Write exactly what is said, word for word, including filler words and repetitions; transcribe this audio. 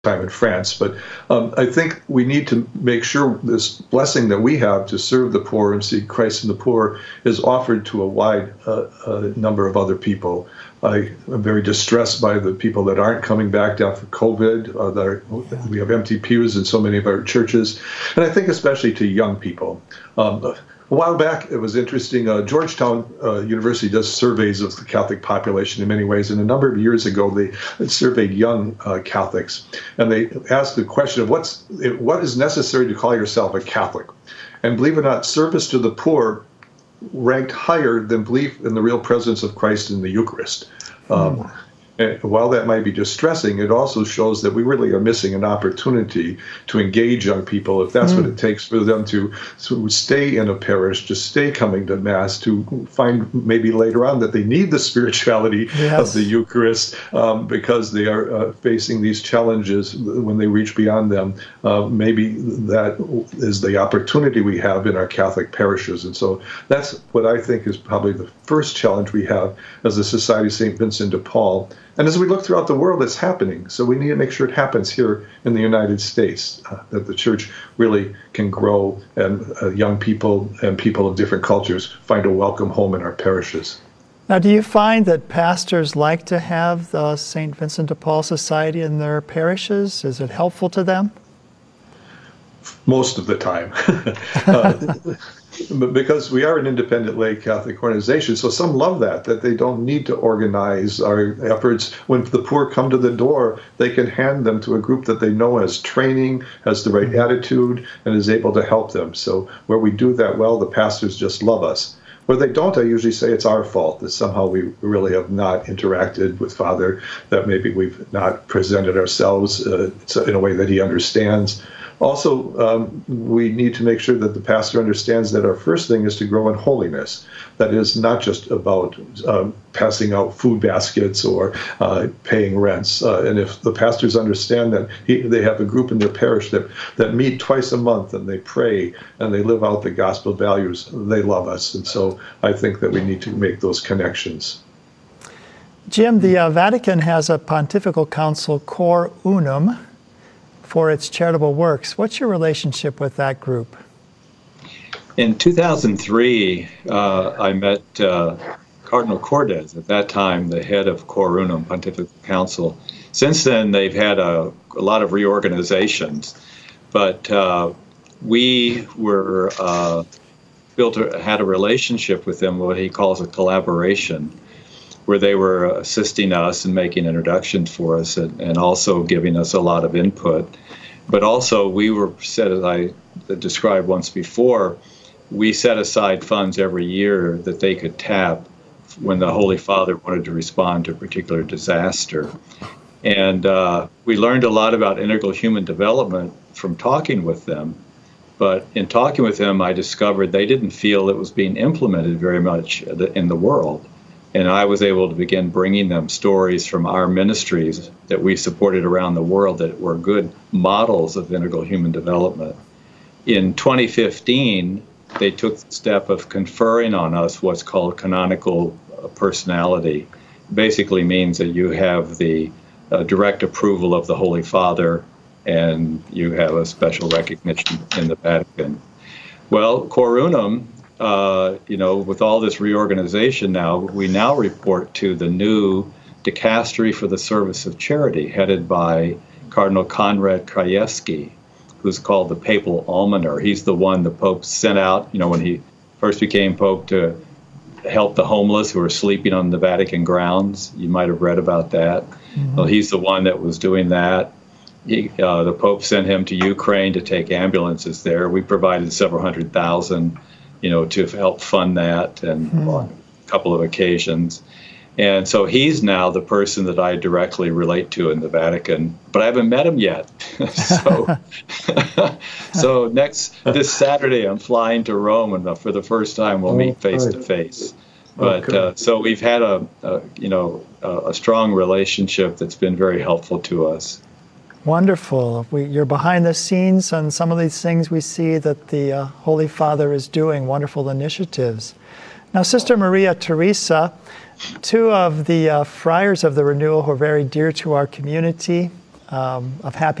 time in France. But um, I think we need to make sure this blessing that we have to serve the poor and see Christ in the poor is offered to a wide uh, uh, number of other people. I am very distressed by the people that aren't coming back down for COVID. Uh, that are, we have empty pews in so many of our churches. And I think especially to young people. Um, A while back, it was interesting. Uh, Georgetown uh, University does surveys of the Catholic population in many ways. And a number of years ago, they surveyed young uh, Catholics. And they asked the question of what's what is necessary to call yourself a Catholic? And believe it or not, service to the poor ranked higher than belief in the real presence of Christ in the Eucharist. Um, mm. And while that might be distressing, it also shows that we really are missing an opportunity to engage young people, if that's mm. what it takes for them to, to stay in a parish, to stay coming to Mass, to find maybe later on that they need the spirituality yes. of the Eucharist um, because they are uh, facing these challenges when they reach beyond them. Uh, maybe that is the opportunity we have in our Catholic parishes. And so that's what I think is probably the first challenge we have as the Society of Saint Vincent de Paul. And as we look throughout the world, it's happening. So we need to make sure it happens here in the United States, uh, that the church really can grow and uh, young people and people of different cultures find a welcome home in our parishes. Now, do you find that pastors like to have the Saint Vincent de Paul Society in their parishes? Is it helpful to them? Most of the time. uh, Because we are an independent lay Catholic organization, so some love that, that they don't need to organize our efforts. When the poor come to the door, they can hand them to a group that they know has training, has the right attitude, and is able to help them. So where we do that well, the pastors just love us. Where they don't, I usually say it's our fault, that somehow we really have not interacted with Father, that maybe we've not presented ourselves uh, in a way that he understands. Also, um, we need to make sure that the pastor understands that our first thing is to grow in holiness. That is not just about um, passing out food baskets or uh, paying rents. Uh, and if the pastors understand that he, they have a group in their parish that, that meet twice a month and they pray and they live out the gospel values, they love us. And so I think that we need to make those connections. Jim, the uh, Vatican has a pontifical council, Cor Unum, for its charitable works. What's your relationship with that group? In two thousand three, uh, I met uh, Cardinal Cordes, at that time the head of Cor Unum Pontifical Council. Since then, they've had a, a lot of reorganizations, but uh, we were uh, built a, had a relationship with them, what he calls a collaboration, where they were assisting us and making introductions for us and, and also giving us a lot of input. But also we were set, as I described once before, we set aside funds every year that they could tap when the Holy Father wanted to respond to a particular disaster. And uh, we learned a lot about integral human development from talking with them. But in talking with them, I discovered they didn't feel it was being implemented very much in the world. And I was able to begin bringing them stories from our ministries that we supported around the world that were good models of integral human development. In twenty fifteen, they took the step of conferring on us what's called canonical personality. Basically means that you have the uh, direct approval of the Holy Father and you have a special recognition in the Vatican. Well, Cor Unum, Uh, you know, with all this reorganization now, we now report to the new Dicastery for the Service of Charity, headed by Cardinal Konrad Krajewski, who's called the Papal Almoner. He's the one the Pope sent out, you know, when he first became Pope to help the homeless who were sleeping on the Vatican grounds. You might have read about that. Mm-hmm. Well, he's the one that was doing that. He, uh, the Pope sent him to Ukraine to take ambulances there. We provided several hundred thousand you know, to help fund that and mm. on a couple of occasions. And so he's now the person that I directly relate to in the Vatican, but I haven't met him yet. so so next, this Saturday, I'm flying to Rome, and for the first time, we'll meet face to face. But okay. uh, so we've had a, a you know, a, a strong relationship that's been very helpful to us. Wonderful. We, you're behind the scenes on some of these things we see that the uh, Holy Father is doing, wonderful initiatives. Now, Sister Maria Teresa, two of the uh, friars of the Renewal who are very dear to our community, um, of happy